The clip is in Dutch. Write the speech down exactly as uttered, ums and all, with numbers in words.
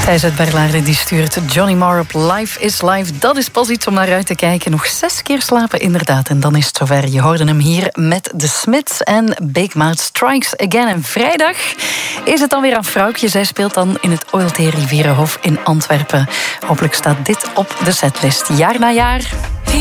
Thijs uit Berlaarde die stuurt Johnny Marr op Life is Life. Dat is pas iets om naar uit te kijken. Nog zes keer slapen inderdaad. En dan is het zover. Je hoorde hem hier met de Smiths en Big Mouth Strikes Again. En vrijdag is het dan weer aan Vrouwtje. Zij speelt dan in het O L T Rivierenhof in Antwerpen. Hopelijk staat dit op de setlist. Jaar na jaar